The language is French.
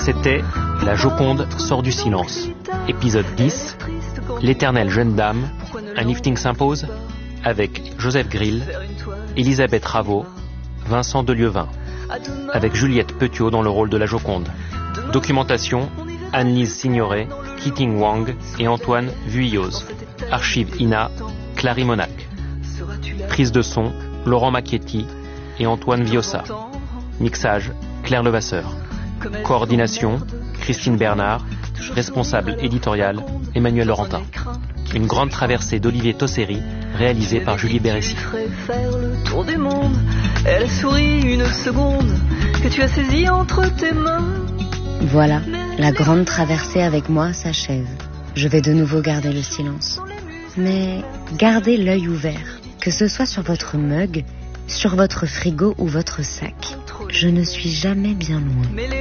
C'était La Joconde sort du silence. Épisode 10, L'éternelle jeune dame, un lifting s'impose, avec Joseph Grill, Elisabeth Raveau, Vincent Delieuvin, avec Juliette Petiot dans le rôle de la Joconde. Documentation, Anne-Lise Signoret, Keating Wang et Antoine Vuilloz. Archive INA, Clary Monac. Prise de son, Laurent Macchietti et Antoine Viossa. Mixage, Claire Levasseur. Coordination, Christine Bernard. Responsable éditorial, Emmanuel Laurentin. Une grande traversée d'Olivier Tosseri, réalisée par Julie Bérécy. Faire le tour du monde, elle sourit une seconde que tu as saisie entre tes mains. Voilà, la grande traversée avec moi s'achève. Je vais de nouveau garder le silence. Mais gardez l'œil ouvert, que ce soit sur votre mug, sur votre frigo ou votre sac. Je ne suis jamais bien loin.